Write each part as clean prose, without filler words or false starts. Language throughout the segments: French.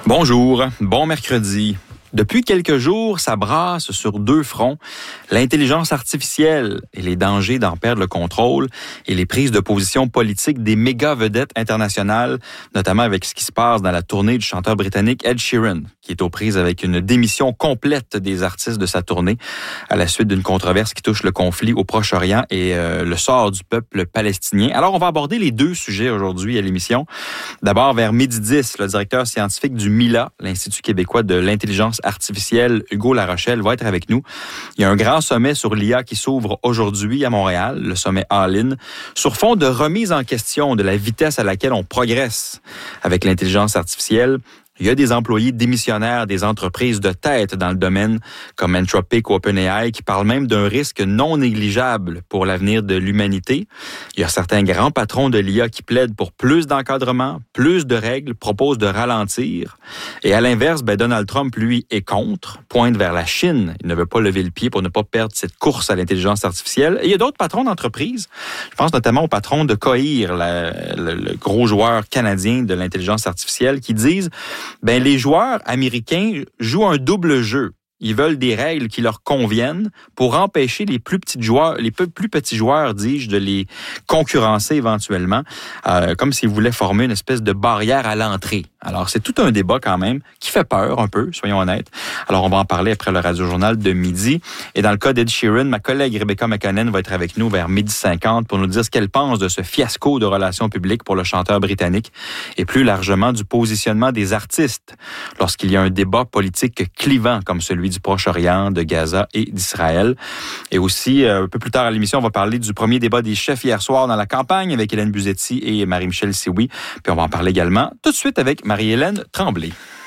Bonjour, bon mercredi. Depuis quelques jours, ça brasse sur deux fronts. L'intelligence artificielle et les dangers d'en perdre le contrôle et les prises de position politiques des méga vedettes internationales, notamment avec ce qui se passe dans la tournée du chanteur britannique Ed Sheeran, qui est aux prises avec une démission complète des artistes de sa tournée à la suite d'une controverse qui touche le conflit au Proche-Orient et le sort du peuple palestinien. Alors, on va aborder les deux sujets aujourd'hui à l'émission. D'abord, vers 12h10, le directeur scientifique du MILA, l'Institut québécois de l'intelligence artificielle, Hugo Larochelle, va être avec nous. Il y a un grand sommet sur l'IA qui s'ouvre aujourd'hui à Montréal, le sommet All-In, sur fond de remise en question de la vitesse à laquelle on progresse avec l'intelligence artificielle. Il y a des employés démissionnaires des entreprises de tête dans le domaine, comme Anthropic ou OpenAI, qui parlent même d'un risque non négligeable pour l'avenir de l'humanité. Il y a certains grands patrons de l'IA qui plaident pour plus d'encadrement, plus de règles, proposent de ralentir. Et à l'inverse, Donald Trump, lui, est contre, pointe vers la Chine. Il ne veut pas lever le pied pour ne pas perdre cette course à l'intelligence artificielle. Et il y a d'autres patrons d'entreprises. Je pense notamment au patron de Cohere, le gros joueur canadien de l'intelligence artificielle, qui disent les joueurs américains jouent un double jeu. Ils veulent des règles qui leur conviennent pour empêcher les plus petits joueurs, dis-je, de les concurrencer éventuellement, comme s'ils voulaient former une espèce de barrière à l'entrée. Alors, c'est tout un débat quand même qui fait peur un peu, soyons honnêtes. Alors, on va en parler après le Radio-Journal de midi. Et dans le cas d'Ed Sheeran, ma collègue Rebecca McConnell va être avec nous vers 12h50 pour nous dire ce qu'elle pense de ce fiasco de relations publiques pour le chanteur britannique et plus largement du positionnement des artistes lorsqu'il y a un débat politique clivant comme celui du Proche-Orient, de Gaza et d'Israël. Et aussi, un peu plus tard à l'émission, on va parler du premier débat des chefs hier soir dans la campagne avec Hélène Buzetti et Marie-Michel Sioui. Puis on va en parler également tout de suite avec Marie-Hélène Tremblay.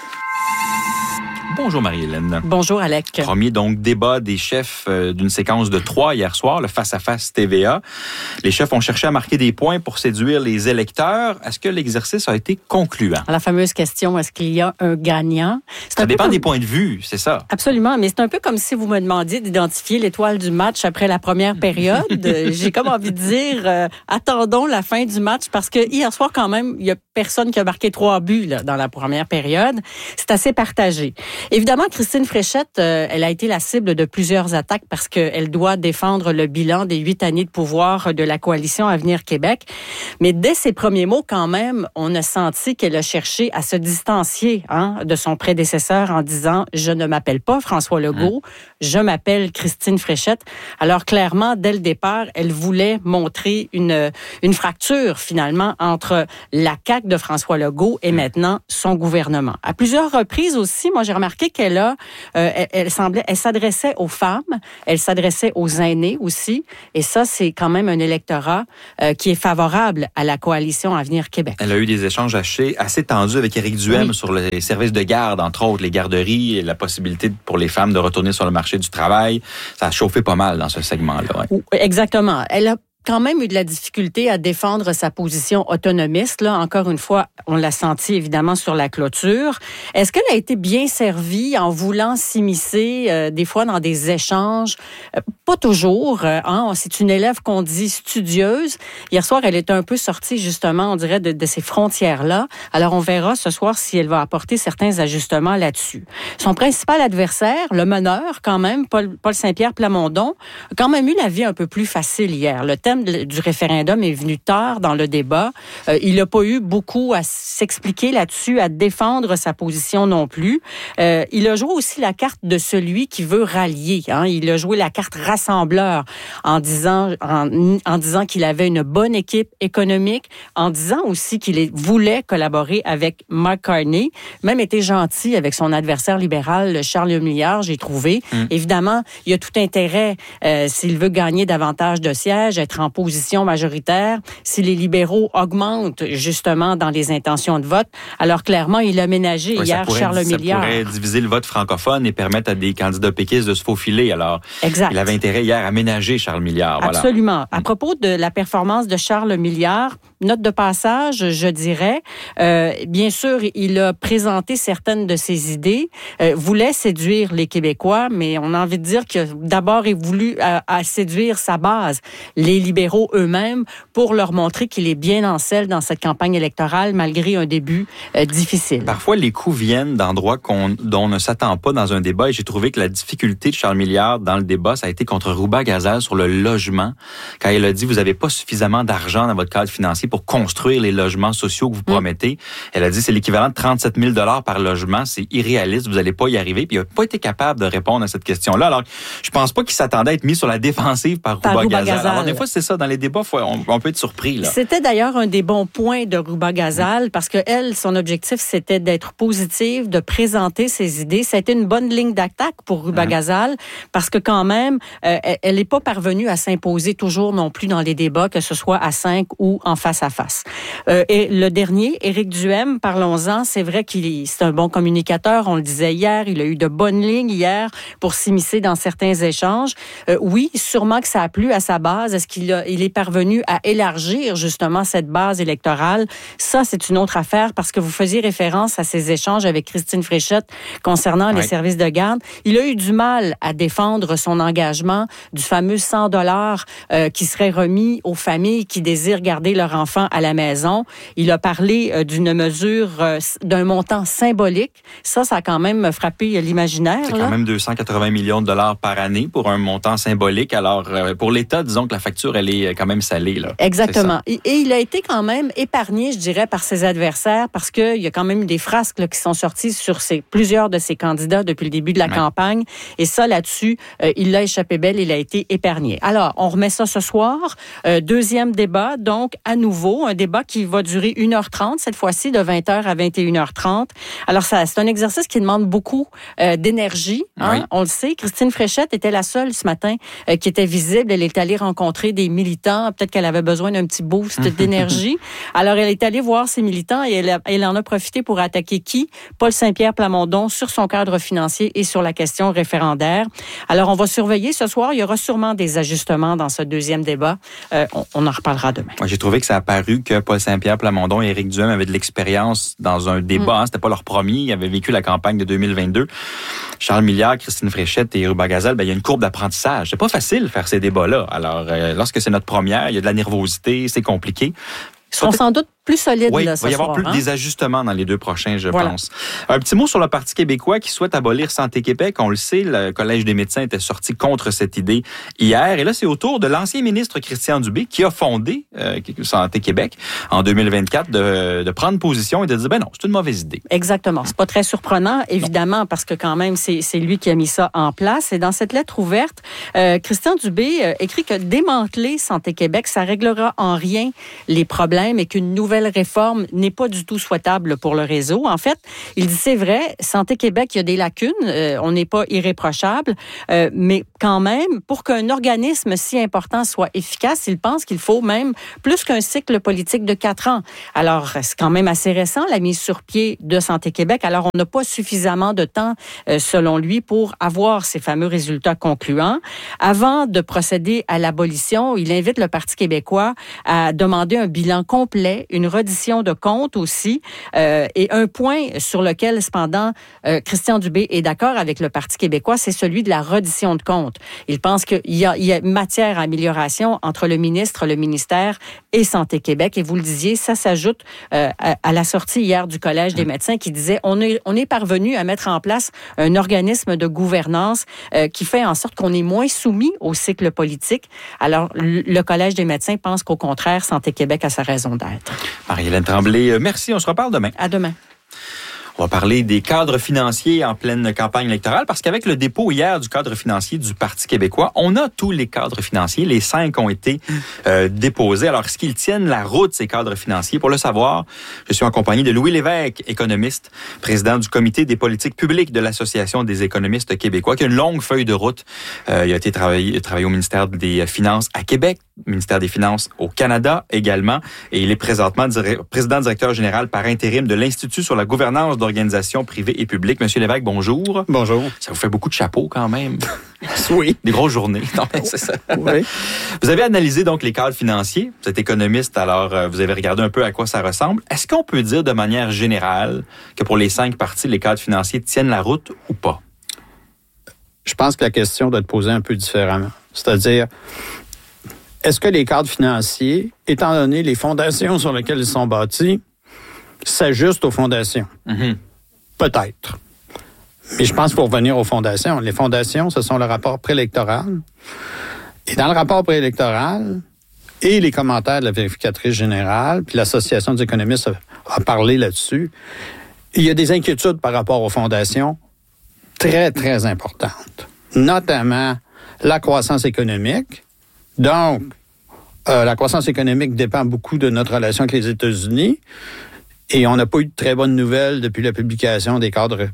Bonjour Marie-Hélène. Bonjour Alec. Premier donc débat des chefs d'une séquence de 3 hier soir, le face-à-face TVA. Les chefs ont cherché à marquer des points pour séduire les électeurs. Est-ce que l'exercice a été concluant? La fameuse question, est-ce qu'il y a un gagnant? Ça dépend des points de vue, c'est ça. Absolument, mais c'est un peu comme si vous me demandiez d'identifier l'étoile du match après la première période. J'ai comme envie de dire, attendons la fin du match parce que hier soir quand même, il y a personne qui a marqué 3 buts là, dans la première période. C'est assez partagé. Évidemment, Christine Fréchette, elle a été la cible de plusieurs attaques parce qu'elle doit défendre le bilan des 8 années de pouvoir de la coalition Avenir Québec. Mais dès ses premiers mots, quand même, on a senti qu'elle a cherché à se distancier de son prédécesseur en disant « Je ne m'appelle pas François Legault, je m'appelle Christine Fréchette ». Alors clairement, dès le départ, elle voulait montrer une fracture finalement entre la CAQ de François Legault et maintenant son gouvernement. À plusieurs reprises aussi, moi j'ai remarqué qu'elle elle s'adressait aux femmes, elle s'adressait aux aînés aussi, et ça, c'est quand même un électorat qui est favorable à la coalition Avenir Québec. Elle a eu des échanges assez tendus avec Éric Duhem sur les services de garde, entre autres, les garderies et la possibilité pour les femmes de retourner sur le marché du travail. Ça a chauffé pas mal dans ce segment-là. Ouais. Exactement. Elle a quand même eu de la difficulté à défendre sa position autonomiste. Là, encore une fois, on l'a senti évidemment sur la clôture. Est-ce qu'elle a été bien servie en voulant s'immiscer des fois dans des échanges? Pas toujours. C'est une élève qu'on dit studieuse. Hier soir, elle était un peu sortie justement, on dirait, de ces frontières-là. Alors, on verra ce soir si elle va apporter certains ajustements là-dessus. Son principal adversaire, le meneur quand même, Paul Saint-Pierre Plamondon, a quand même eu la vie un peu plus facile hier. Le thème du référendum est venu tard dans le débat. Il n'a pas eu beaucoup à s'expliquer là-dessus, à défendre sa position non plus. Il a joué aussi la carte de celui qui veut rallier. Il a joué la carte rassembleur en disant qu'il avait une bonne équipe économique, en disant aussi qu'il voulait collaborer avec Mark Carney, même été gentil avec son adversaire libéral, Charles Milliard, j'ai trouvé. Évidemment, il a tout intérêt, s'il veut gagner davantage de sièges, être en position majoritaire, si les libéraux augmentent justement dans les intentions de vote. Alors clairement, il a ménagé hier Charles Milliard. Ça pourrait diviser le vote francophone et permettre à des candidats péquistes de se faufiler. Alors, exact. Il avait intérêt hier à ménager Charles Milliard. Voilà. Absolument. À propos de la performance de Charles Milliard, note de passage, je dirais. Bien sûr, il a présenté certaines de ses idées, voulait séduire les Québécois, mais on a envie de dire que d'abord, il voulu à séduire sa base, les libéraux eux-mêmes, pour leur montrer qu'il est bien en selle dans cette campagne électorale, malgré un début difficile. Parfois, les coups viennent d'endroits dont on ne s'attend pas dans un débat, et j'ai trouvé que la difficulté de Charles Milliard dans le débat, ça a été contre Rouba Gazal sur le logement, quand il a dit, vous n'avez pas suffisamment d'argent dans votre cadre financier pour construire les logements sociaux que vous promettez. Elle a dit, c'est l'équivalent de 37 000 $ par logement, c'est irréaliste, vous n'allez pas y arriver, puis il n'a pas été capable de répondre à cette question-là. Alors, je pense pas qu'il s'attendait à être mis sur la défensive par Rouba Gazal. Alors, des fois, c'est ça, dans les débats, on peut être surpris, là. C'était d'ailleurs un des bons points de Rouba Gazal, parce que elle, son objectif, c'était d'être positive, de présenter ses idées. Ça a été une bonne ligne d'attaque pour Rouba Gazal, parce que quand même, elle n'est pas parvenue à s'imposer toujours non plus dans les débats, que ce soit à 5 ou en face à face. Et le dernier, Éric Duhem, parlons-en, c'est vrai c'est un bon communicateur, on le disait hier, il a eu de bonnes lignes hier pour s'immiscer dans certains échanges. Oui, sûrement que ça a plu à sa base. Est-ce qu'il est parvenu à élargir justement cette base électorale? Ça, c'est une autre affaire, parce que vous faisiez référence à ces échanges avec Christine Fréchette concernant les services de garde. Il a eu du mal à défendre son engagement du fameux 100 $ qui serait remis aux familles qui désirent garder leur enfant à la maison. Il a parlé d'une mesure, d'un montant symbolique. Ça a quand même frappé l'imaginaire. C'est quand même 280 millions de dollars par année pour un montant symbolique. Alors, pour l'État, disons que la facture, elle est quand même salée, là. Exactement. Et il a été quand même épargné, je dirais, par ses adversaires, parce qu'il y a quand même eu des frasques là, qui sont sorties sur plusieurs de ses candidats depuis le début de la campagne. Et ça, là-dessus, il l'a échappé belle, il a été épargné. Alors, on remet ça ce soir. Deuxième débat, donc, à nouveau, un débat qui va durer 1h30, cette fois-ci, de 20h à 21h30. Alors, c'est un exercice qui demande beaucoup d'énergie. Hein? Oui. On le sait. Christine Fréchette était la seule ce matin qui était visible. Elle est allée rencontrer des militants. Peut-être qu'elle avait besoin d'un petit boost d'énergie. Alors, elle est allée voir ces militants et elle en a profité pour attaquer qui? Paul Saint-Pierre Plamondon sur son cadre financier et sur la question référendaire. Alors, on va surveiller ce soir. Il y aura sûrement des ajustements dans ce deuxième débat. On en reparlera demain. Moi, j'ai trouvé que ça a paru que Paul Saint-Pierre Plamondon et Éric Duhem avaient de l'expérience dans un débat. C'était pas leur premier. Ils avaient vécu la campagne de 2022. Charles Milliard, Christine Fréchette et Rouba Gazal, il y a une courbe d'apprentissage. C'est pas facile de faire ces débats-là. Alors, lorsque c'est notre première, il y a de la nervosité, c'est compliqué. Ils seront sans doute plus solides oui, là, ce soir. Il va y avoir des ajustements dans les deux prochains, je pense. Un petit mot sur le Parti québécois qui souhaite abolir Santé Québec. On le sait, le Collège des médecins était sorti contre cette idée hier. Et là, c'est au tour de l'ancien ministre Christian Dubé, qui a fondé Santé Québec en 2024, de prendre position et de dire, non, c'est une mauvaise idée. Exactement. C'est pas très surprenant, évidemment, parce que quand même, c'est lui qui a mis ça en place. Et dans cette lettre ouverte, Christian Dubé écrit que démanteler Santé Québec, ça réglera en rien les problèmes et qu'une nouvelle réforme n'est pas du tout souhaitable pour le réseau. En fait, il dit, c'est vrai, Santé Québec, il y a des lacunes, on n'est pas irréprochable, mais quand même, pour qu'un organisme si important soit efficace, il pense qu'il faut même plus qu'un cycle politique de 4 ans. Alors, c'est quand même assez récent, la mise sur pied de Santé Québec. Alors, on n'a pas suffisamment de temps, selon lui, pour avoir ces fameux résultats concluants. Avant de procéder à l'abolition, il invite le Parti québécois à demander un bilan complet, une reddition de comptes aussi. Et un point sur lequel, cependant, Christian Dubé est d'accord avec le Parti québécois, c'est celui de la reddition de comptes. Il pense qu'il y a matière à amélioration entre le ministre, le ministère et Santé Québec. Et vous le disiez, ça s'ajoute à la sortie hier du Collège des médecins qui disait on est parvenu à mettre en place un organisme de gouvernance qui fait en sorte qu'on est moins soumis au cycle politique. Alors, le Collège des médecins pense qu'au contraire, Santé Québec a sa raison d'être. Marie-Hélène Tremblay, merci. On se reparle demain. À demain. On va parler des cadres financiers en pleine campagne électorale parce qu'avec le dépôt hier du cadre financier du Parti québécois, on a tous les cadres financiers. Les 5 ont été déposés. Alors, est-ce qu'ils tiennent la route, ces cadres financiers? Pour le savoir, je suis en compagnie de Louis Lévesque, économiste, président du comité des politiques publiques de l'Association des économistes québécois, qui a une longue feuille de route. Il a été travaillé au ministère des Finances à Québec, ministère des Finances au Canada également. Et il est présentement président-directeur général par intérim de l'Institut sur la gouvernance d'organisations privées et publiques. Monsieur Lévesque, bonjour. Bonjour. Ça vous fait beaucoup de chapeaux quand même. Oui. Des grosses journées. Non, mais c'est ça. Oui. Vous avez analysé donc les cadres financiers. Vous êtes économiste, alors vous avez regardé un peu à quoi ça ressemble. Est-ce qu'on peut dire de manière générale que pour les 5 parties, les cadres financiers tiennent la route ou pas? Je pense que la question doit être posée un peu différemment. C'est-à-dire, est-ce que les cadres financiers, étant donné les fondations sur lesquelles ils sont bâtis, s'ajustent aux fondations? Mm-hmm. Peut-être. Mais je pense qu'il faut revenir aux fondations. Les fondations, ce sont le rapport préélectoral. Et dans le rapport préélectoral et les commentaires de la vérificatrice générale, puis l'Association des économistes a parlé là-dessus, il y a des inquiétudes par rapport aux fondations très, très importantes. Notamment la croissance économique. Donc, la croissance économique dépend beaucoup de notre relation avec les États-Unis. Et on n'a pas eu de très bonnes nouvelles depuis la publication des cadres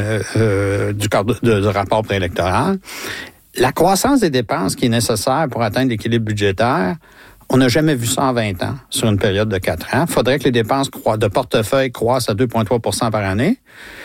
du rapport préélectoral. La croissance des dépenses qui est nécessaire pour atteindre l'équilibre budgétaire, on n'a jamais vu ça en 20 ans sur une période de 4 ans. Il faudrait que les dépenses de portefeuille croissent à 2,3 % par année.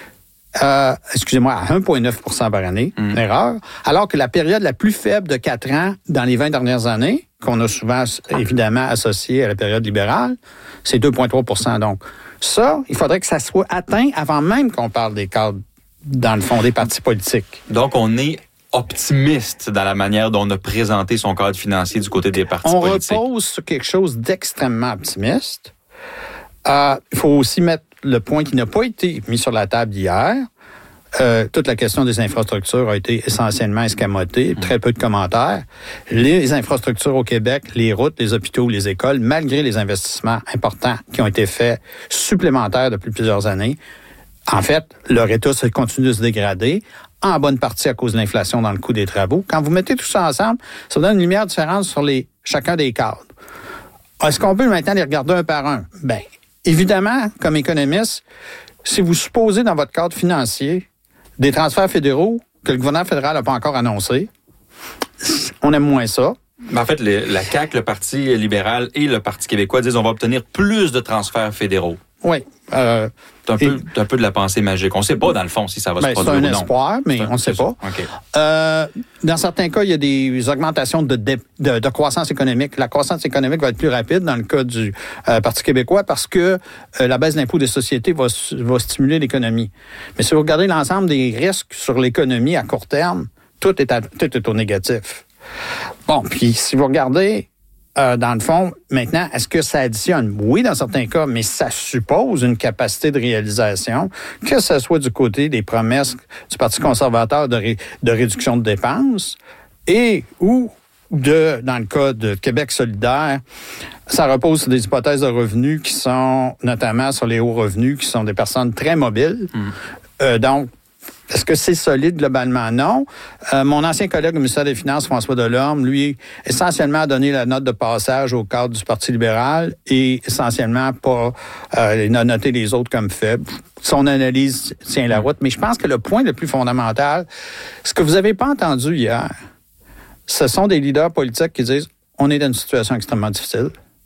À 1,9 % par année, erreur. Alors que la période la plus faible de 4 ans dans les 20 dernières années, qu'on a souvent évidemment associée à la période libérale, c'est 2,3 %. Donc, ça, il faudrait que ça soit atteint avant même qu'on parle des cadres, dans le fond, des partis politiques. Donc, on est optimiste dans la manière dont on a présenté son cadre financier du côté des partis politiques. On repose sur quelque chose d'extrêmement optimiste. Il faut aussi mettre le point qui n'a pas été mis sur la table hier. Toute la question des infrastructures a été essentiellement escamotée, très peu de commentaires. Les infrastructures au Québec, les routes, les hôpitaux, les écoles, malgré les investissements importants qui ont été faits supplémentaires depuis plusieurs années, en fait, leur état continue de se dégrader, en bonne partie à cause de l'inflation dans le coût des travaux. Quand vous mettez tout ça ensemble, ça donne une lumière différente sur chacun des cadres. Est-ce qu'on peut maintenant les regarder un par un? Bien, évidemment, comme économiste, si vous supposez dans votre cadre financier des transferts fédéraux que le gouvernement fédéral n'a pas encore annoncés, on aime moins ça. En fait, la CAQ, le Parti libéral et le Parti québécois disent qu'on va obtenir plus de transferts fédéraux. Oui. C'est un peu de la pensée magique. On ne sait pas, dans le fond, si ça va se produire ou non. C'est un espoir, mais on ne sait pas. Okay. Dans certains cas, il y a des augmentations de croissance économique. La croissance économique va être plus rapide dans le cas du Parti québécois parce que la baisse de l'impôt des sociétés va stimuler l'économie. Mais si vous regardez l'ensemble des risques sur l'économie à court terme, tout est au négatif. Bon, puis si vous regardez dans le fond, maintenant, est-ce que ça additionne? Oui, dans certains cas, mais ça suppose une capacité de réalisation, que ce soit du côté des promesses du Parti conservateur de réduction de dépenses ou dans le cas de Québec solidaire, ça repose sur des hypothèses de revenus qui sont notamment sur les hauts revenus, qui sont des personnes très mobiles. Donc, est-ce que c'est solide globalement? Non. Mon ancien collègue au ministère des Finances, François Delorme, lui, essentiellement a donné la note de passage au cadre du Parti libéral et essentiellement pas il a noté les autres comme faibles. Son analyse tient la route. Mais je pense que le point le plus fondamental, ce que vous n'avez pas entendu hier, ce sont des leaders politiques qui disent on est dans une situation extrêmement difficile.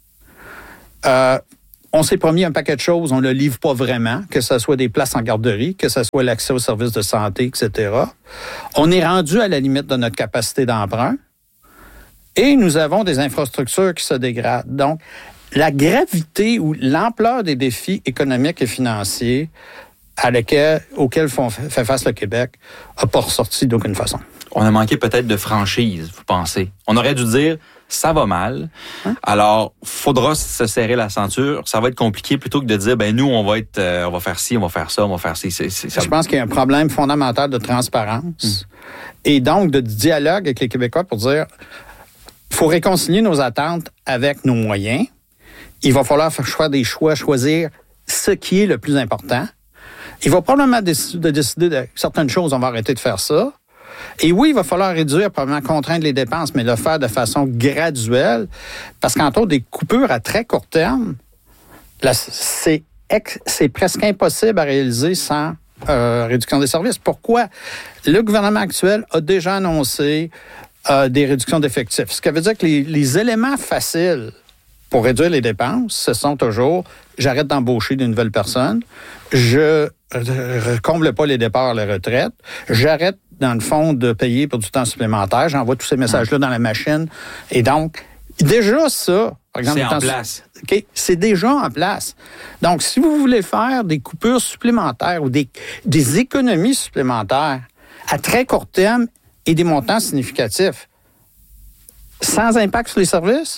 On s'est promis un paquet de choses, on ne le livre pas vraiment, que ce soit des places en garderie, que ce soit l'accès aux services de santé, etc. On est rendu à la limite de notre capacité d'emprunt et nous avons des infrastructures qui se dégradent. Donc, la gravité ou l'ampleur des défis économiques et financiers auxquels fait face le Québec n'a pas ressorti d'aucune façon. On a manqué peut-être de franchise, vous pensez? On aurait dû dire ça va mal. Alors, faudra se serrer la ceinture. Ça va être compliqué plutôt que de dire, nous, on va faire ci, on va faire ça, on va faire ci. Je pense qu'il y a un problème fondamental de transparence et donc de dialogue avec les Québécois pour dire, faut réconcilier nos attentes avec nos moyens. Il va falloir faire des choix, choisir ce qui est le plus important. Il va probablement décider de certaines choses, on va arrêter de faire ça. Et oui, il va falloir réduire, probablement contraindre les dépenses, mais le faire de façon graduelle, parce qu'entre autres, des coupures à très court terme, c'est presque impossible à réaliser sans réduction des services. Pourquoi? Le gouvernement actuel a déjà annoncé des réductions d'effectifs. Ce qui veut dire que les éléments faciles pour réduire les dépenses, ce sont toujours j'arrête d'embaucher de nouvelles personnes, je comble pas les départs à la retraite, j'arrête, dans le fond, de payer pour du temps supplémentaire, j'envoie tous ces messages-là dans la machine. Et donc, déjà ça, par exemple, c'est en place. Okay, c'est déjà en place. Donc, si vous voulez faire des coupures supplémentaires ou des économies supplémentaires à très court terme et des montants significatifs, sans impact sur les services,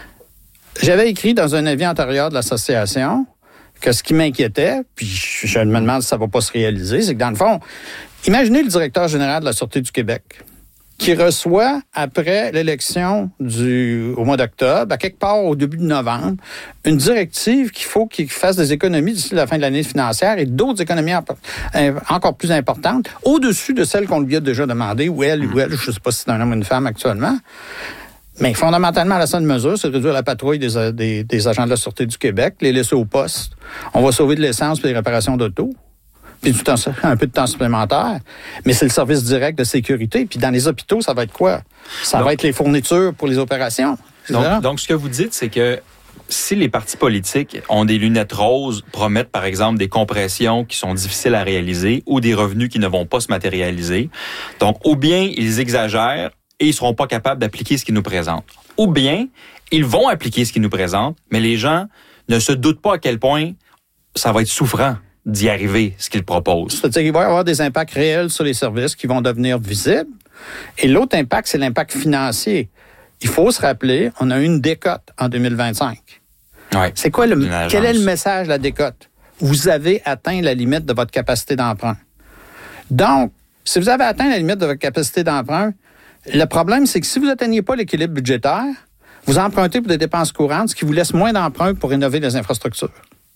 j'avais écrit dans un avis antérieur de l'association que ce qui m'inquiétait, puis je me demande si ça ne va pas se réaliser, c'est que dans le fond, imaginez le directeur général de la Sûreté du Québec qui reçoit, après l'élection au mois d'octobre, à quelque part au début de novembre, une directive qu'il faut qu'il fasse des économies d'ici la fin de l'année financière et d'autres économies encore plus importantes, au-dessus de celles qu'on lui a déjà demandées, ou elle, je ne sais pas si c'est un homme ou une femme actuellement. Mais fondamentalement, la seule mesure, c'est de réduire la patrouille des agents de la Sûreté du Québec, les laisser au poste. On va sauver de l'essence et des réparations d'auto, puis un peu de temps supplémentaire. Mais c'est le service direct de sécurité. Puis dans les hôpitaux, ça va être quoi? Ça va être les fournitures pour les opérations. Donc, ce que vous dites, c'est que si les partis politiques ont des lunettes roses, promettent par exemple des compressions qui sont difficiles à réaliser ou des revenus qui ne vont pas se matérialiser, donc ou bien ils exagèrent, et ils ne seront pas capables d'appliquer ce qu'ils nous présentent. Ou bien, ils vont appliquer ce qu'ils nous présentent, mais les gens ne se doutent pas à quel point ça va être souffrant d'y arriver, ce qu'ils proposent. C'est-à-dire qu'il va y avoir des impacts réels sur les services qui vont devenir visibles. Et l'autre impact, c'est l'impact financier. Il faut se rappeler, on a eu une décote en 2025. Ouais. C'est quoi quel est le message de la décote? Vous avez atteint la limite de votre capacité d'emprunt. Donc, si vous avez atteint la limite de votre capacité d'emprunt, le problème, c'est que si vous n'atteignez pas l'équilibre budgétaire, vous empruntez pour des dépenses courantes, ce qui vous laisse moins d'emprunts pour rénover les infrastructures.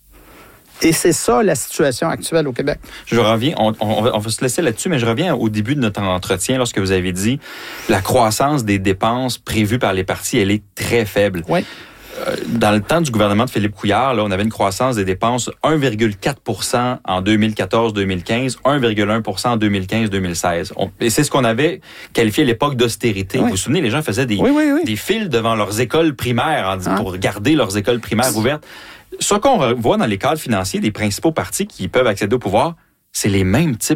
Et c'est ça la situation actuelle au Québec. Je reviens, on va se laisser là-dessus, mais je reviens au début de notre entretien lorsque vous avez dit la croissance des dépenses prévues par les partis, elle est très faible. Oui. Dans le temps du gouvernement de Philippe Couillard, là, on avait une croissance des dépenses 1,4% en 2014-2015, 1,1% en 2015-2016. Et c'est ce qu'on avait qualifié à l'époque d'austérité. Oui. Vous vous souvenez, les gens faisaient des files devant leurs écoles primaires pour garder leurs écoles primaires ouvertes. Ce qu'on voit dans les cadres financiers des principaux partis qui peuvent accéder au pouvoir, c'est les mêmes types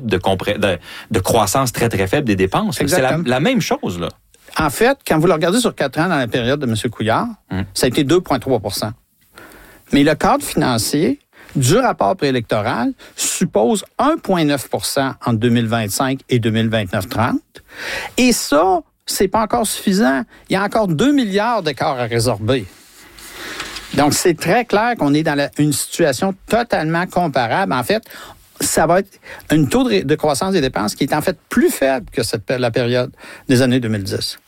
de croissance très, très faible des dépenses. Exactement. C'est la même chose, là. En fait, quand vous le regardez sur 4 ans dans la période de M. Couillard, ça a été 2,3 %. Mais le cadre financier du rapport préélectoral suppose 1,9 % entre 2025 et 2029-30. Et ça, c'est pas encore suffisant. Il y a encore 2 milliards d'écarts à résorber. Donc, c'est très clair qu'on est dans une situation totalement comparable. En fait, ça va être un taux de croissance des dépenses qui est en fait plus faible que la période des années 2010.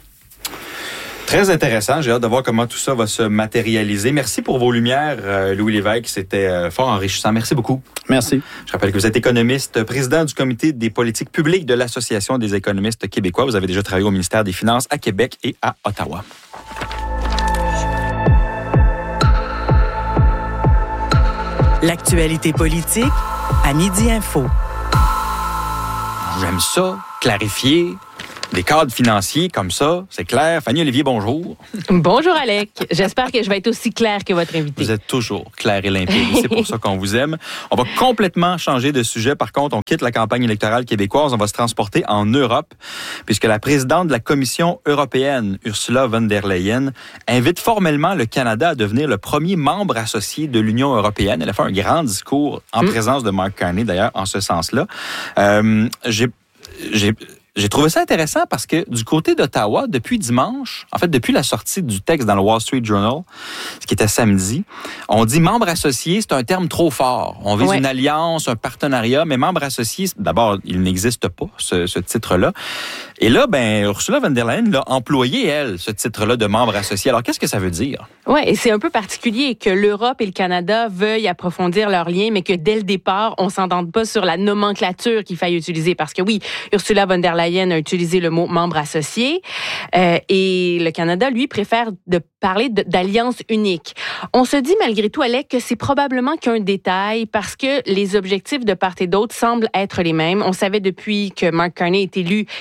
Très intéressant. J'ai hâte de voir comment tout ça va se matérialiser. Merci pour vos lumières, Louis Lévesque. C'était fort enrichissant. Merci beaucoup. Merci. Je rappelle que vous êtes économiste, président du comité des politiques publiques de l'Association des économistes québécois. Vous avez déjà travaillé au ministère des Finances à Québec et à Ottawa. L'actualité politique à Midi Info. J'aime ça, clarifier. Des cadres financiers comme ça, c'est clair. Fanny Olivier, bonjour. Bonjour, Alec. J'espère que je vais être aussi clair que votre invité. Vous êtes toujours clair et limpide. C'est pour ça qu'on vous aime. On va complètement changer de sujet. Par contre, on quitte la campagne électorale québécoise. On va se transporter en Europe, puisque la présidente de la Commission européenne, Ursula von der Leyen, invite formellement le Canada à devenir le premier membre associé de l'Union européenne. Elle a fait un grand discours en présence de Mark Carney, d'ailleurs, en ce sens-là. J'ai trouvé ça intéressant parce que du côté d'Ottawa, depuis dimanche, en fait, depuis la sortie du texte dans le Wall Street Journal, ce qui était samedi, on dit membre associé, c'est un terme trop fort. On vise une alliance, un partenariat, mais membre associé, d'abord, il n'existe pas, ce titre-là. Et là, Ursula von der Leyen l'a employé, elle, ce titre-là de membre associé. Alors, qu'est-ce que ça veut dire? Oui, et c'est un peu particulier que l'Europe et le Canada veuillent approfondir leurs liens, mais que dès le départ, on s'entende pas sur la nomenclature qu'il faille utiliser. Parce que oui, Ursula von der Leyen a utilisé le mot membre associé, et le Canada, lui, préfère parler d'alliance unique. On se dit malgré tout, Alec, que c'est probablement qu'un détail parce que les objectifs de part et d'autre semblent être les mêmes. On savait depuis que Mark Carney est élu qu'il voulait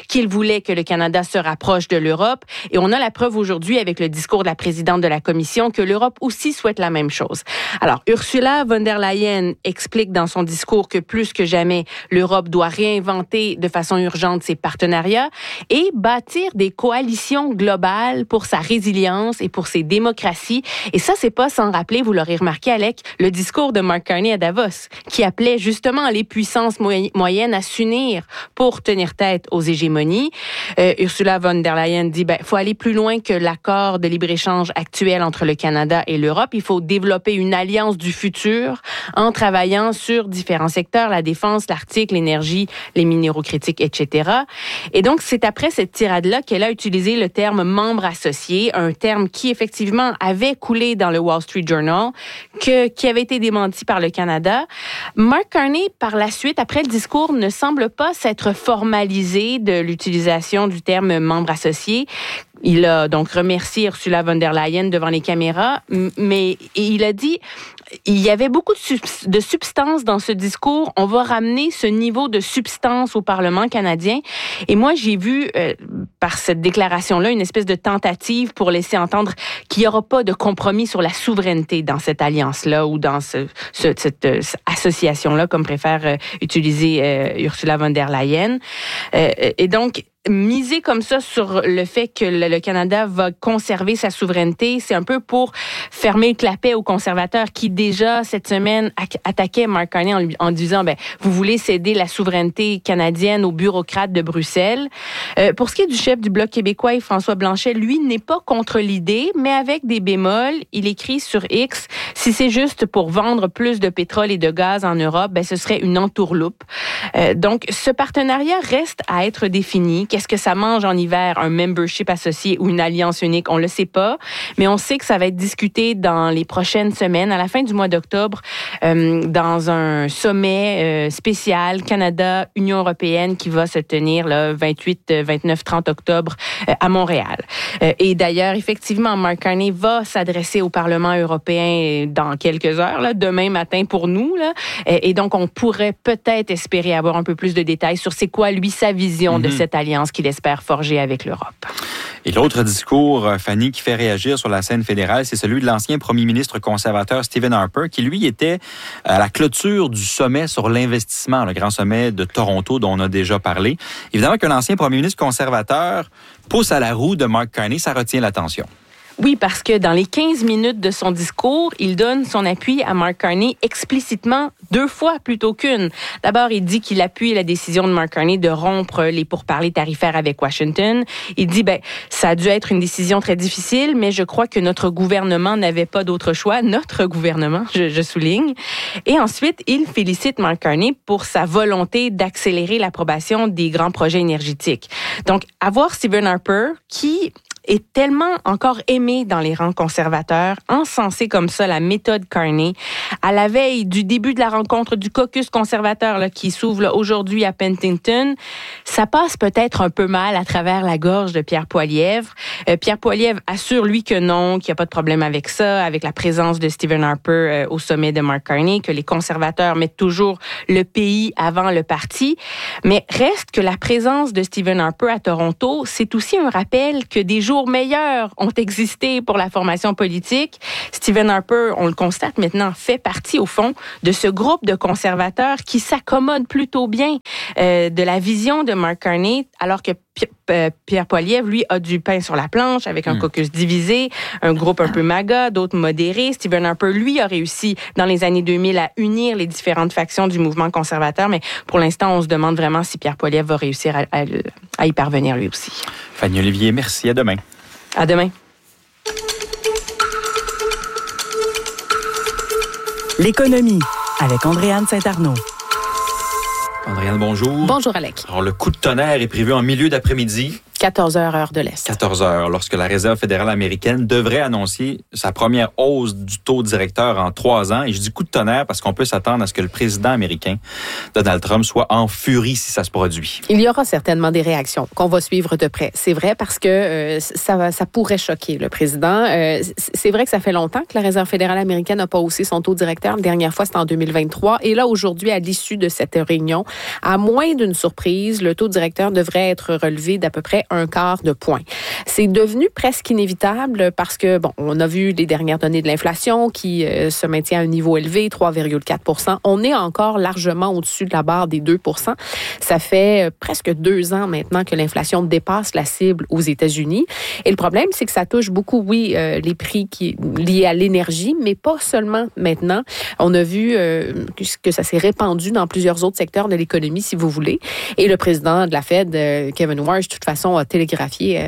voulait que le Canada se rapproche de l'Europe. Et on a la preuve aujourd'hui avec le discours de la présidente de la Commission que l'Europe aussi souhaite la même chose. Alors, Ursula von der Leyen explique dans son discours que plus que jamais, l'Europe doit réinventer de façon urgente ses partenariats et bâtir des coalitions globales pour sa résilience et pour ses démocraties. Et ça, c'est pas sans rappeler, vous l'aurez remarqué, Alec, le discours de Mark Carney à Davos, qui appelait justement les puissances moyennes à s'unir pour tenir tête aux hégémonies. Ursula von der Leyen dit, faut aller plus loin que l'accord de libre-échange actuel entre le Canada et l'Europe. Il faut développer une alliance du futur en travaillant sur différents secteurs, la défense, l'Arctique, l'énergie, les minéraux critiques, etc. Et donc, c'est après cette tirade-là qu'elle a utilisé le terme membre associé, un terme qui, effectivement, avait coulé dans le Wall Street Journal, qui avait été démenti par le Canada. Mark Carney, par la suite, après le discours, ne semble pas s'être formalisé de l'utilisation du terme membre associé. Il a donc remercié Ursula von der Leyen devant les caméras, mais il a dit il y avait beaucoup de substance dans ce discours. On va ramener ce niveau de substance au Parlement canadien. Et moi, j'ai vu par cette déclaration-là une espèce de tentative pour laisser entendre qu'il n'y aura pas de compromis sur la souveraineté dans cette alliance-là ou dans cette association-là, comme préfère utiliser Ursula von der Leyen. Et donc, miser comme ça sur le fait que le Canada va conserver sa souveraineté, c'est un peu pour fermer le clapet aux conservateurs qui déjà cette semaine attaquaient Mark Carney en disant vous voulez céder la souveraineté canadienne aux bureaucrates de Bruxelles. Pour ce qui est du chef du Bloc québécois, François Blanchet, lui n'est pas contre l'idée, mais avec des bémols. Il écrit sur X, si c'est juste pour vendre plus de pétrole et de gaz en Europe, ce serait une entourloupe. Donc ce partenariat reste à être défini. Qu'est-ce que ça mange en hiver, un membership associé ou une alliance unique? On le sait pas, mais on sait que ça va être discuté dans les prochaines semaines, à la fin du mois d'octobre, dans un sommet spécial Canada-Union européenne qui va se tenir le 28, 29, 30 octobre à Montréal. Et d'ailleurs, effectivement, Mark Carney va s'adresser au Parlement européen dans quelques heures, là, demain matin pour nous. Là, et donc, on pourrait peut-être espérer avoir un peu plus de détails sur c'est quoi, lui, sa vision de cette alliance qu'il espère forger avec l'Europe. Et l'autre discours, Fanny, qui fait réagir sur la scène fédérale, c'est celui de l'ancien premier ministre conservateur Stephen Harper, qui, lui, était à la clôture du sommet sur l'investissement, le grand sommet de Toronto dont on a déjà parlé. Évidemment qu'un ancien premier ministre conservateur pousse à la roue de Mark Carney, ça retient l'attention. Oui, parce que dans les 15 minutes de son discours, il donne son appui à Mark Carney explicitement 2 fois plutôt qu'une. D'abord, il dit qu'il appuie la décision de Mark Carney de rompre les pourparlers tarifaires avec Washington. Il dit, ça a dû être une décision très difficile, mais je crois que notre gouvernement n'avait pas d'autre choix. Notre gouvernement, je souligne. Et ensuite, il félicite Mark Carney pour sa volonté d'accélérer l'approbation des grands projets énergétiques. Donc, avoir Stephen Harper, qui est tellement encore aimé dans les rangs conservateurs, encensé comme ça la méthode Carney, à la veille du début de la rencontre du caucus conservateur là, qui s'ouvre là, aujourd'hui à Penticton, ça passe peut-être un peu mal à travers la gorge de Pierre Poilievre. Pierre Poilievre assure, lui, que non, qu'il n'y a pas de problème avec ça, avec la présence de Stephen Harper au sommet de Mark Carney, que les conservateurs mettent toujours le pays avant le parti. Mais reste que la présence de Stephen Harper à Toronto, c'est aussi un rappel que des jours meilleurs ont existé pour la formation politique. Stephen Harper, on le constate maintenant, fait partie, au fond, de ce groupe de conservateurs qui s'accommode plutôt bien de la vision de Mark Carney, alors que Pierre Poilievre, lui, a du pain sur la planche avec un caucus divisé, un groupe un peu MAGA, d'autres modérés. Stephen Harper, lui, a réussi dans les années 2000 à unir les différentes factions du mouvement conservateur, mais pour l'instant, on se demande vraiment si Pierre Poilievre va réussir à y parvenir lui aussi. Fanny Olivier, merci. À demain. À demain. L'économie avec Andréane Saint-Arnaud. Andréane, bonjour. Bonjour, Alec. Alors, le coup de tonnerre est prévu en milieu d'après-midi. 14 heures de l'Est. 14 heures, lorsque la Réserve fédérale américaine devrait annoncer sa première hausse du taux directeur en 3 ans. Et je dis coup de tonnerre parce qu'on peut s'attendre à ce que le président américain, Donald Trump, soit en furie si ça se produit. Il y aura certainement des réactions qu'on va suivre de près. C'est vrai parce que ça pourrait choquer le président. C'est vrai que ça fait longtemps que la Réserve fédérale américaine n'a pas haussé son taux directeur. La dernière fois, c'était en 2023. Et là, aujourd'hui, à l'issue de cette réunion, à moins d'une surprise, le taux directeur devrait être relevé d'à peu près 1/4 de point. C'est devenu presque inévitable parce que, on a vu les dernières données de l'inflation qui se maintient à un niveau élevé, 3,4 %. On est encore largement au-dessus de la barre des 2 %. Ça fait presque 2 ans maintenant que l'inflation dépasse la cible aux États-Unis. Et le problème, c'est que ça touche beaucoup, les prix liés à l'énergie, mais pas seulement maintenant. On a vu que ça s'est répandu dans plusieurs autres secteurs de l'économie, si vous voulez. Et le président de la Fed, Kevin Warsh, de toute façon, a télégraphié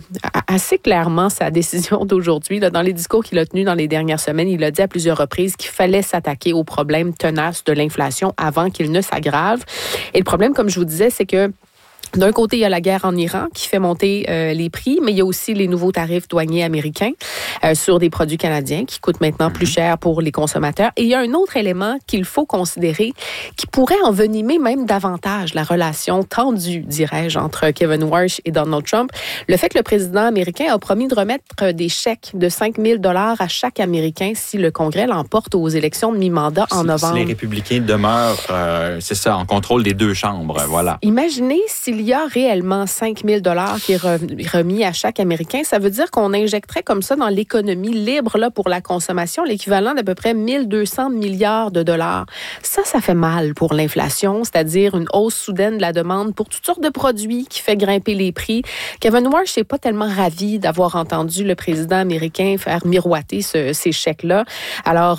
assez clairement sa décision d'aujourd'hui. Là, dans les discours qu'il a tenus dans les dernières semaines, il a dit à plusieurs reprises qu'il fallait s'attaquer aux problèmes tenaces de l'inflation avant qu'il ne s'aggrave. Et le problème, comme je vous disais, c'est que d'un côté, il y a la guerre en Iran qui fait monter les prix, mais il y a aussi les nouveaux tarifs douaniers américains sur des produits canadiens qui coûtent maintenant plus cher pour les consommateurs. Et il y a un autre élément qu'il faut considérer qui pourrait envenimer même davantage la relation tendue, dirais-je, entre Kevin Warsh et Donald Trump. Le fait que le président américain a promis de remettre des chèques de 5 000 $ à chaque Américain si le Congrès l'emporte aux élections de mi-mandat en novembre. Si les républicains demeurent, c'est ça, en contrôle des 2 chambres, voilà. Imaginez s'il y a réellement 5 000 $ qui est remis à chaque Américain, ça veut dire qu'on injecterait comme ça dans l'économie libre là, pour la consommation l'équivalent d'à peu près 1 200 milliards de dollars. Ça fait mal pour l'inflation, c'est-à-dire une hausse soudaine de la demande pour toutes sortes de produits qui fait grimper les prix. Kevin Warsh n'est pas tellement ravi d'avoir entendu le président américain faire miroiter ces chèques-là. Alors,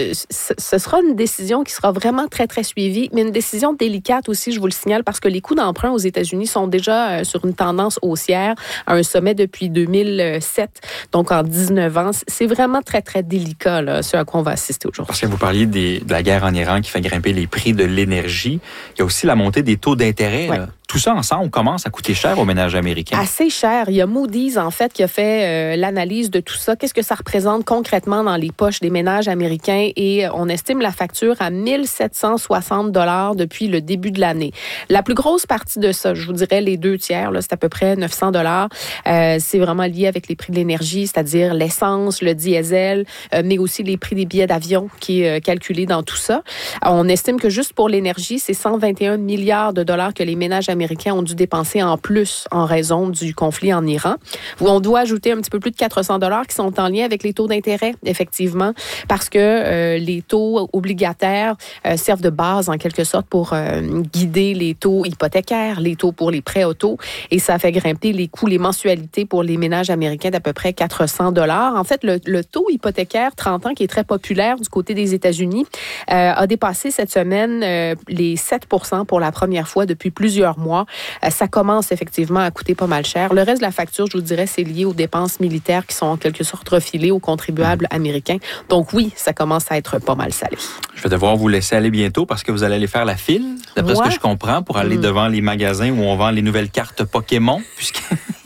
ce sera une décision qui sera vraiment très, très suivie, mais une décision délicate aussi, je vous le signale, parce que les coûts d'emprunt aux États-Unis sont déjà sur une tendance haussière à un sommet depuis 2007, donc en 19 ans. C'est vraiment très, très délicat, là, ce à quoi on va assister aujourd'hui. Parce que vous parliez de la guerre en Iran qui fait grimper les prix de l'énergie. Il y a aussi la montée des taux d'intérêt. Ouais. Tout ça ensemble commence à coûter cher aux ménages américains. Assez cher. Il y a Moody's, en fait, qui a fait l'analyse de tout ça. Qu'est-ce que ça représente concrètement dans les poches des ménages américains? Et on estime la facture à 1 760 $ depuis le début de l'année. La plus grosse partie de ça, je vous dirais les 2/3, là, c'est à peu près 900 $. C'est vraiment lié avec les prix de l'énergie, c'est-à-dire l'essence, le diesel, mais aussi les prix des billets d'avion qui est calculé dans tout ça. On estime que juste pour l'énergie, c'est 121 milliards de dollars que les ménages américains ont dû dépenser en plus en raison du conflit en Iran. On doit ajouter un petit peu plus de 400 $ qui sont en lien avec les taux d'intérêt, effectivement, parce que les taux obligataires servent de base, en quelque sorte, pour guider les taux hypothécaires, les taux pour les prêts auto, et ça fait grimper les coûts, les mensualités pour les ménages américains d'à peu près 400 $. En fait, le taux hypothécaire 30 ans, qui est très populaire du côté des États-Unis, a dépassé cette semaine les 7 % pour la première fois depuis plusieurs mois. Ça commence effectivement à coûter pas mal cher. Le reste de la facture, je vous dirais, c'est lié aux dépenses militaires qui sont en quelque sorte refilées aux contribuables américains. Donc oui, ça commence à être pas mal salé. Je vais devoir vous laisser aller bientôt parce que vous allez aller faire la file, d'après ce que je comprends, pour aller devant les magasins où on vend les nouvelles cartes Pokémon, puisque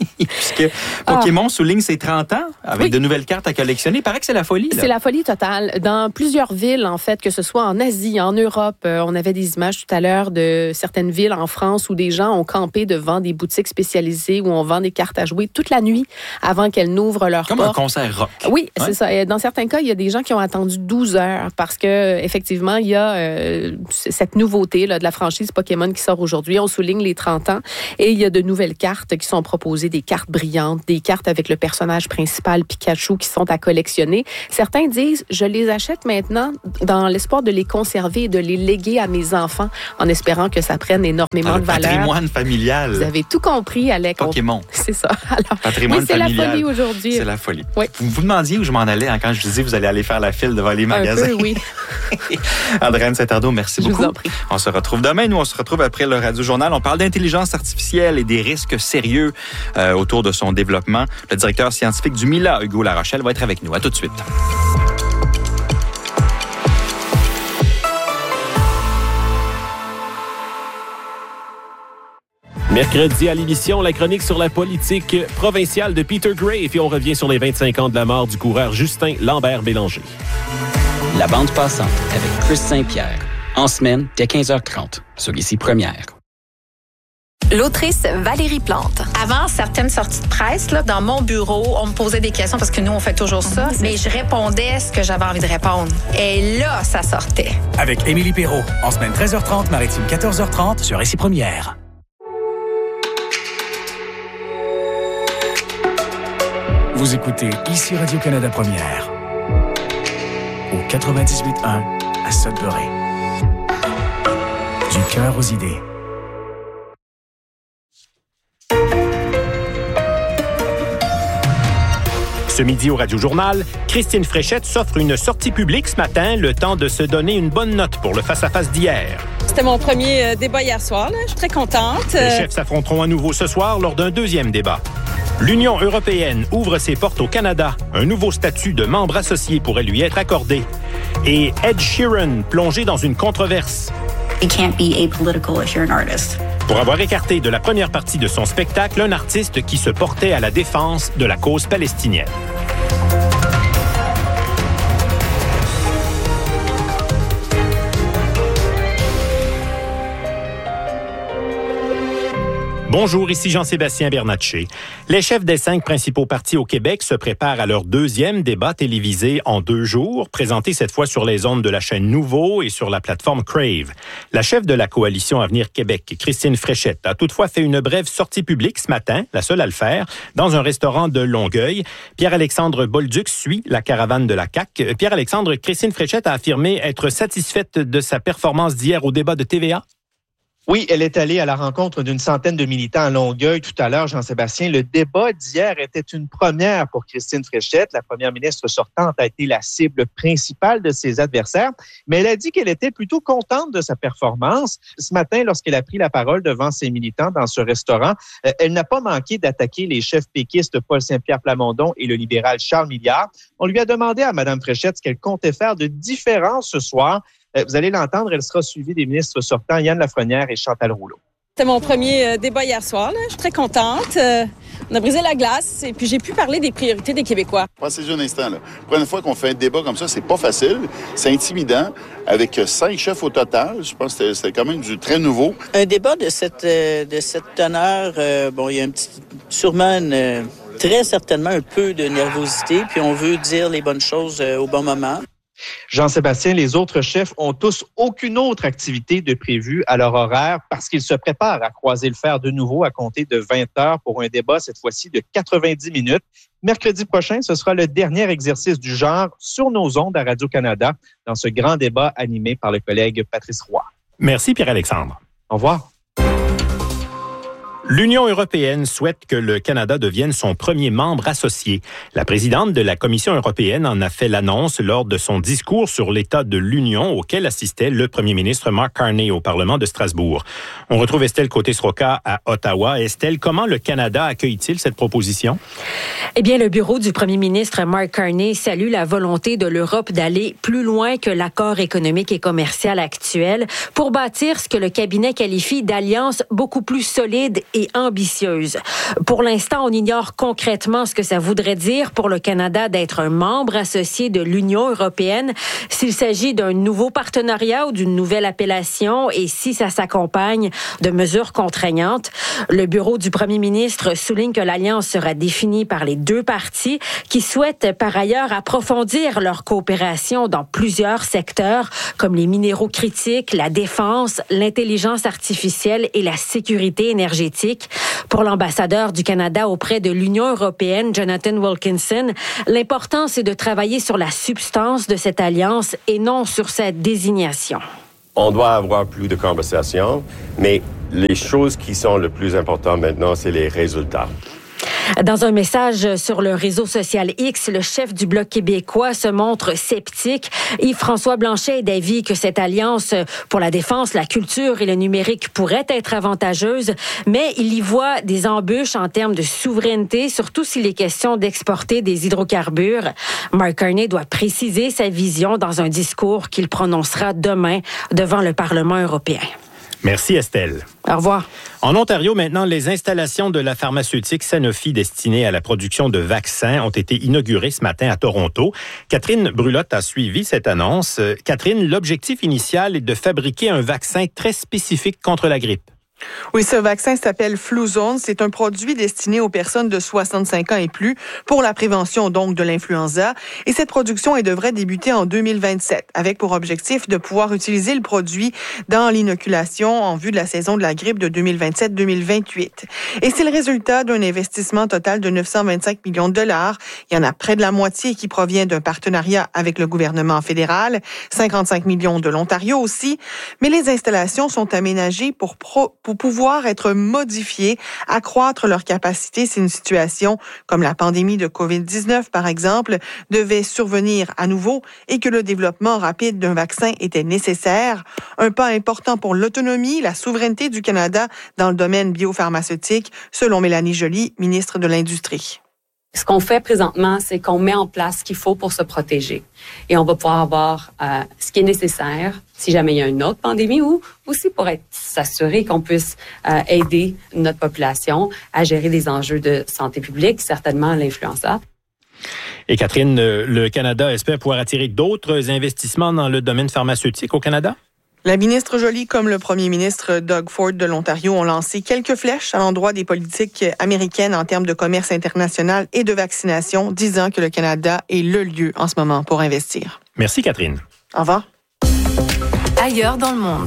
Pokémon souligne ses 30 ans avec de nouvelles cartes à collectionner. Il paraît que c'est la folie. Là. C'est la folie totale. Dans plusieurs villes, en fait, que ce soit en Asie, en Europe, on avait des images tout à l'heure de certaines villes en France où des gens ont campé devant des boutiques spécialisées où on vend des cartes à jouer toute la nuit avant qu'elles n'ouvrent leurs portes. Comme un concert rock. Oui, c'est ça. Et dans certains cas, il y a des gens qui ont attendu 12 heures parce que effectivement, il y a cette nouveauté là, de la franchise Pokémon qui sort aujourd'hui. On souligne les 30 ans et il y a de nouvelles cartes qui sont proposées, des cartes brillantes, des cartes avec le personnage principal Pikachu qui sont à collectionner. Certains disent, je les achète maintenant dans l'espoir de les conserver et de les léguer à mes enfants en espérant que ça prenne énormément de valeur. Patrimoine familial. Vous avez tout compris, Alex. Pokémon. C'est ça. Alors, patrimoine c'est familial. La folie aujourd'hui. C'est la folie. Oui. Vous vous demandiez où je m'en allais quand je disais vous allez aller faire la file devant les magasins. Un peu, oui. Andréane Saint-Arnaud, merci beaucoup. Je vous en prie. On se retrouve demain. Nous, on se retrouve après le Radio-Journal. On parle d'intelligence artificielle et des risques sérieux autour de son développement. Le directeur scientifique du MILA, Hugo Larochelle, va être avec nous. À tout de suite. Mercredi à l'émission, la chronique sur la politique provinciale de Peter Gray. Et on revient sur les 25 ans de la mort du coureur Justin Lambert-Bélanger. La bande passante avec Chris Saint-Pierre. En semaine, dès 15h30, sur ici Première. L'autrice Valérie Plante. Avant certaines sorties de presse, là, dans mon bureau, on me posait des questions parce que nous, on fait toujours ça, mais je répondais ce que j'avais envie de répondre. Et là, ça sortait. Avec Émilie Perrault, en semaine 13h30, maritime 14h30, sur ici Première. Vous écoutez ici Radio-Canada Première, au 98.1 à Sudbury. Du cœur aux idées. Ce midi au Radio-Journal, Christine Fréchette s'offre une sortie publique ce matin, le temps de se donner une bonne note pour le face-à-face d'hier. C'était mon premier débat hier soir. Là. Je suis très contente. Les chefs s'affronteront à nouveau ce soir lors d'un deuxième débat. L'Union européenne ouvre ses portes au Canada. Un nouveau statut de membre associé pourrait lui être accordé. Et Ed Sheeran plongé dans une controverse. You can't be apolitical if you're an artist. Pour avoir écarté de la première partie de son spectacle un artiste qui se portait à la défense de la cause palestinienne. Bonjour, ici Jean-Sébastien Bernatchez. Les chefs des 5 principaux partis au Québec se préparent à leur deuxième débat télévisé en 2 jours, présenté cette fois sur les ondes de la chaîne Nouveau et sur la plateforme Crave. La chef de la coalition Avenir Québec, Christine Fréchette, a toutefois fait une brève sortie publique ce matin, la seule à le faire, dans un restaurant de Longueuil. Pierre-Alexandre Bolduc suit la caravane de la CAQ. Pierre-Alexandre, Christine Fréchette a affirmé être satisfaite de sa performance d'hier au débat de TVA. Oui, elle est allée à la rencontre d'une centaine de militants à Longueuil tout à l'heure, Jean-Sébastien. Le débat d'hier était une première pour Christine Fréchette. La première ministre sortante a été la cible principale de ses adversaires, mais elle a dit qu'elle était plutôt contente de sa performance. Ce matin, lorsqu'elle a pris la parole devant ses militants dans ce restaurant, elle n'a pas manqué d'attaquer les chefs péquistes Paul Saint-Pierre Plamondon et le libéral Charles Milliard. On lui a demandé à Mme Fréchette ce qu'elle comptait faire de différent ce soir. Vous allez l'entendre, elle sera suivie des ministres sortants Yann Lafrenière et Chantal Rouleau. C'était mon premier débat hier soir. Là. Je suis très contente. On a brisé la glace et puis j'ai pu parler des priorités des Québécois. Pensez-y un instant. La première fois qu'on fait un débat comme ça, c'est pas facile. C'est intimidant. Avec 5 chefs au total, je pense que c'était quand même du très nouveau. Un débat de cette teneur, il y a sûrement très certainement un peu de nervosité, puis on veut dire les bonnes choses au bon moment. Jean-Sébastien, les autres chefs ont tous aucune autre activité de prévue à leur horaire parce qu'ils se préparent à croiser le fer de nouveau à compter de 20 heures pour un débat, cette fois-ci de 90 minutes. Mercredi prochain, ce sera le dernier exercice du genre sur nos ondes à Radio-Canada dans ce grand débat animé par le collègue Patrice Roy. Merci Pierre-Alexandre. Au revoir. L'Union européenne souhaite que le Canada devienne son premier membre associé. La présidente de la Commission européenne en a fait l'annonce lors de son discours sur l'état de l'Union auquel assistait le premier ministre Mark Carney au Parlement de Strasbourg. On retrouve Estelle Côté-Sroka à Ottawa. Estelle, comment le Canada accueille-t-il cette proposition? Eh bien, le bureau du premier ministre Mark Carney salue la volonté de l'Europe d'aller plus loin que l'accord économique et commercial actuel pour bâtir ce que le cabinet qualifie d'alliance beaucoup plus solide et ambitieuse. Pour l'instant, on ignore concrètement ce que ça voudrait dire pour le Canada d'être un membre associé de l'Union européenne, s'il s'agit d'un nouveau partenariat ou d'une nouvelle appellation et si ça s'accompagne de mesures contraignantes. Le bureau du premier ministre souligne que l'alliance sera définie par les 2 parties qui souhaitent par ailleurs approfondir leur coopération dans plusieurs secteurs comme les minéraux critiques, la défense, l'intelligence artificielle et la sécurité énergétique. Pour l'ambassadeur du Canada auprès de l'Union européenne, Jonathan Wilkinson, l'important, c'est de travailler sur la substance de cette alliance et non sur sa désignation. On doit avoir plus de conversations, mais les choses qui sont le plus importantes maintenant, c'est les résultats. Dans un message sur le réseau social X, le chef du Bloc québécois se montre sceptique. Yves-François Blanchet est d'avis que cette alliance pour la défense, la culture et le numérique pourrait être avantageuse, mais il y voit des embûches en termes de souveraineté, surtout s'il est question d'exporter des hydrocarbures. Mark Carney doit préciser sa vision dans un discours qu'il prononcera demain devant le Parlement européen. Merci Estelle. Au revoir. En Ontario, maintenant, les installations de la pharmaceutique Sanofi destinées à la production de vaccins ont été inaugurées ce matin à Toronto. Catherine Brulotte a suivi cette annonce. Catherine, l'objectif initial est de fabriquer un vaccin très spécifique contre la grippe. Oui, ce vaccin s'appelle Fluzone. C'est un produit destiné aux personnes de 65 ans et plus pour la prévention donc de l'influenza. Et cette production devrait débuter en 2027 avec pour objectif de pouvoir utiliser le produit dans l'inoculation en vue de la saison de la grippe de 2027-2028. Et c'est le résultat d'un investissement total de 925 millions de dollars. Il y en a près de la moitié qui provient d'un partenariat avec le gouvernement fédéral, 55 millions de l'Ontario aussi. Mais les installations sont aménagées pour pouvoir être modifiées, accroître leur capacité si une situation comme la pandémie de COVID-19, par exemple, devait survenir à nouveau et que le développement rapide d'un vaccin était nécessaire. Un pas important pour l'autonomie, la souveraineté du Canada dans le domaine biopharmaceutique, selon Mélanie Joly, ministre de l'Industrie. Ce qu'on fait présentement, c'est qu'on met en place ce qu'il faut pour se protéger. Et on va pouvoir avoir ce qui est nécessaire si jamais il y a une autre pandémie ou aussi pour s'assurer qu'on puisse aider notre population à gérer des enjeux de santé publique, certainement l'influenza. Et Catherine, le Canada espère pouvoir attirer d'autres investissements dans le domaine pharmaceutique au Canada? La ministre Joly comme le premier ministre Doug Ford de l'Ontario ont lancé quelques flèches à l'endroit des politiques américaines en termes de commerce international et de vaccination, disant que le Canada est le lieu en ce moment pour investir. Merci Catherine. Au revoir. Ailleurs dans le monde.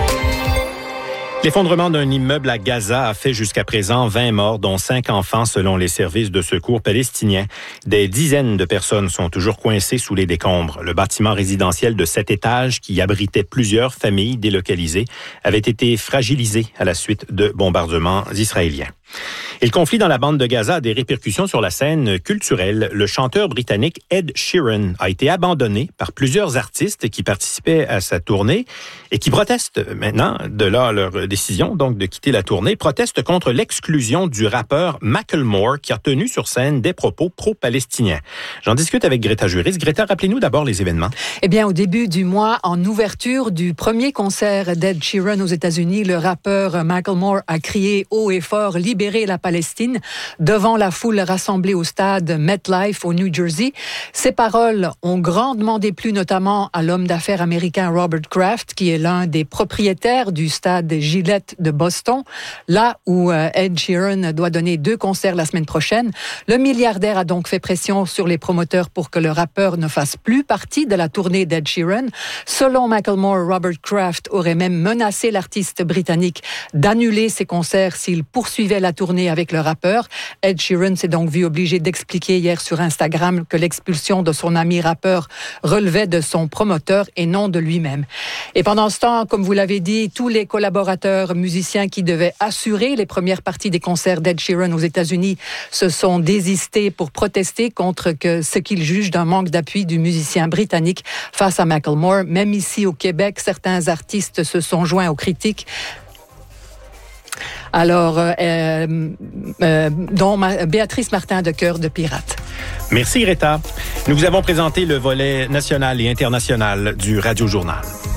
L'effondrement d'un immeuble à Gaza a fait jusqu'à présent 20 morts, dont 5 enfants selon les services de secours palestiniens. Des dizaines de personnes sont toujours coincées sous les décombres. Le bâtiment résidentiel de 7 étages qui abritait plusieurs familles délocalisées avait été fragilisé à la suite de bombardements israéliens. Et le conflit dans la bande de Gaza a des répercussions sur la scène culturelle. Le chanteur britannique Ed Sheeran a été abandonné par plusieurs artistes qui participaient à sa tournée et qui protestent maintenant, de là leur décision donc de quitter la tournée, protestent contre l'exclusion du rappeur Macklemore qui a tenu sur scène des propos pro-palestiniens. J'en discute avec Greta Juris. Greta, rappelez-nous d'abord les événements. Eh bien, au début du mois, en ouverture du premier concert d'Ed Sheeran aux États-Unis, le rappeur Macklemore a crié haut et fort « Libérez la Palestine » devant la foule rassemblée au stade MetLife au New Jersey. Ces paroles ont grandement déplu notamment à l'homme d'affaires américain Robert Kraft, qui est l'un des propriétaires du stade Gillette de Boston, là où Ed Sheeran doit donner 2 concerts la semaine prochaine. Le milliardaire a donc fait pression sur les promoteurs pour que le rappeur ne fasse plus partie de la tournée d'Ed Sheeran. Selon Macklemore, Robert Kraft aurait même menacé l'artiste britannique d'annuler ses concerts s'il poursuivait la tournée avec le rappeur. Ed Sheeran s'est donc vu obligé d'expliquer hier sur Instagram que l'expulsion de son ami rappeur relevait de son promoteur et non de lui-même. Et pendant ce temps, comme vous l'avez dit, tous les collaborateurs musiciens qui devaient assurer les premières parties des concerts d'Ed Sheeran aux États-Unis se sont désistés pour protester contre ce qu'ils jugent d'un manque d'appui du musicien britannique face à Macklemore. Même ici au Québec, certains artistes se sont joints aux critiques. Alors, dont Béatrice Martin de Cœur de Pirate. Merci Greta. Nous vous avons présenté le volet national et international du Radio Journal.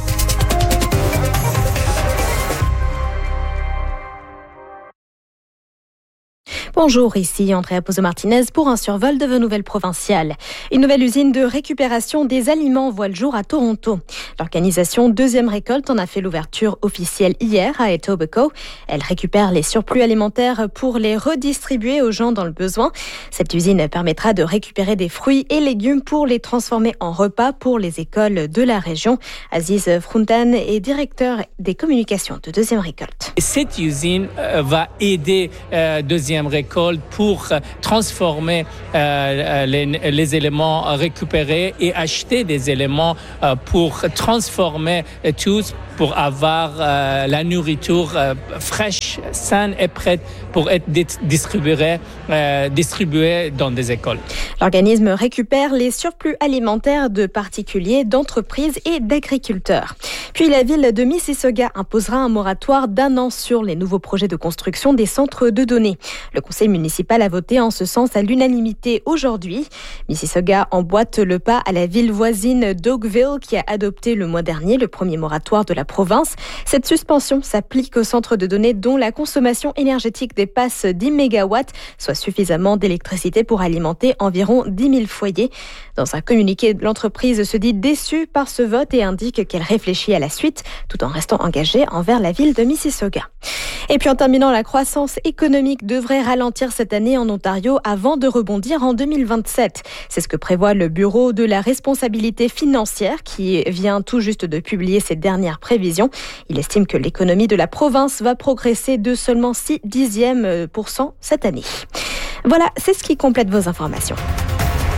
Bonjour, ici Andrea Pozo-Martinez pour un survol de vos nouvelles provinciales. Une nouvelle usine de récupération des aliments voit le jour à Toronto. L'organisation Deuxième Récolte en a fait l'ouverture officielle hier à Etobicoke. Elle récupère les surplus alimentaires pour les redistribuer aux gens dans le besoin. Cette usine permettra de récupérer des fruits et légumes pour les transformer en repas pour les écoles de la région. Aziz Frountan est directeur des communications de Deuxième Récolte. Cette usine va aider Deuxième Récolte pour transformer les éléments récupérés et acheter des éléments pour transformer tous pour avoir la nourriture fraîche, saine et prête pour être distribuée dans des écoles. L'organisme récupère les surplus alimentaires de particuliers, d'entreprises et d'agriculteurs. Puis la ville de Mississauga imposera un moratoire d'1 an sur les nouveaux projets de construction des centres de données. Le conseil conseil municipal a voté en ce sens à l'unanimité aujourd'hui. Mississauga emboîte le pas à la ville voisine d'Oakville qui a adopté le mois dernier le premier moratoire de la province. Cette suspension s'applique au centre de données dont la consommation énergétique dépasse 10 mégawatts, soit suffisamment d'électricité pour alimenter environ 10 000 foyers. Dans un communiqué, l'entreprise se dit déçue par ce vote et indique qu'elle réfléchit à la suite, tout en restant engagée envers la ville de Mississauga. Et puis en terminant, la croissance économique devrait ralentir cette année en Ontario avant de rebondir en 2027. C'est ce que prévoit le Bureau de la responsabilité financière qui vient tout juste de publier ses dernières prévisions. Il estime que l'économie de la province va progresser de seulement 0,6% cette année. Voilà, c'est ce qui complète vos informations.